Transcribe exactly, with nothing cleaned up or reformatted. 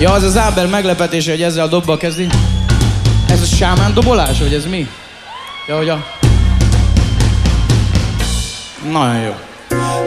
Ja, az az Ábel meglepetése, hogy ezzel a dobbal kezdi. Ez a sámán dobolás, vagy ez mi? Ja, hogy a... Nagyon jó.